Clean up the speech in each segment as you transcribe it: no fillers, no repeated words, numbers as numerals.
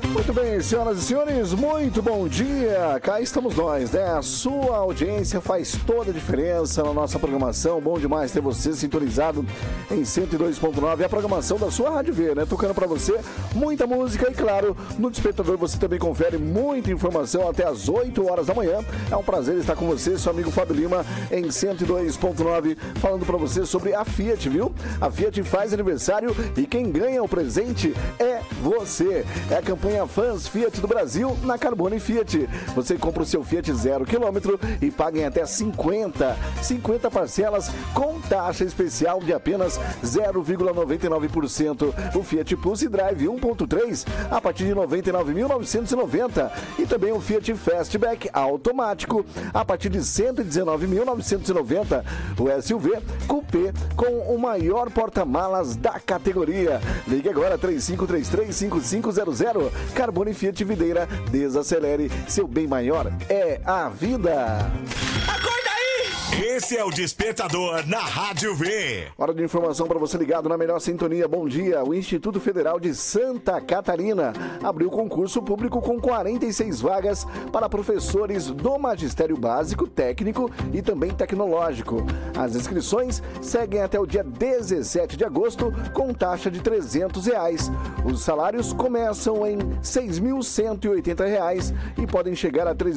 Muito bem, senhoras e senhores, muito bom dia. Cá estamos nós, né? A sua audiência faz toda a diferença na nossa programação. Bom demais ter você sintonizado em 102.9, a programação da sua Rádio V, né? Tocando pra você muita música e, claro, no Despertador você também confere muita informação até as 8 horas da manhã. É um prazer estar com você, seu amigo Fábio Lima, em 102.9, falando pra você sobre a Fiat, viu? A Fiat faz aniversário e quem ganha o presente é você. É a campanha Fãs Fiat do Brasil na Carbone Fiat. Você compra o seu Fiat 0 km e paga em até 50 parcelas com taxa especial de apenas 0,99%. O Fiat Pulse Drive 1.3 a partir de 99.990 e também o Fiat Fastback automático a partir de 119.990. O SUV Coupé com o maior porta-malas da categoria. Ligue agora 3533-5500. Carbone Fiat Videira, desacelere, seu bem maior é a vida. Acorda aí! Esse é o Despertador na Rádio V. Hora de informação para você ligado na melhor sintonia. Bom dia. O Instituto Federal de Santa Catarina abriu concurso público com 46 vagas para professores do magistério básico, técnico e também tecnológico. As inscrições seguem até o dia 17 de agosto com taxa de R$300. Os salários começam em R$ 6.180 e podem chegar a R$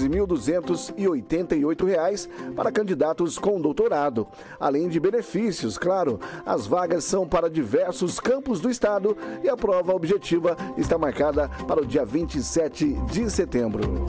13.288 para candidatos com doutorado. Além de benefícios, claro, as vagas são para diversos campos do estado e a prova objetiva está marcada para o dia 27 de setembro.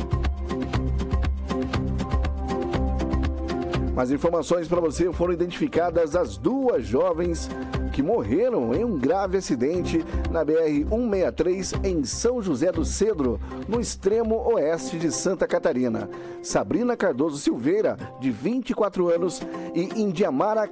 Mais informações para você: foram identificadas as duas jovens que morreram em um grave acidente na BR-163 em São José do Cedro, no extremo oeste de Santa Catarina. Sabrina Cardoso Silveira, de 24 anos, e Indiamara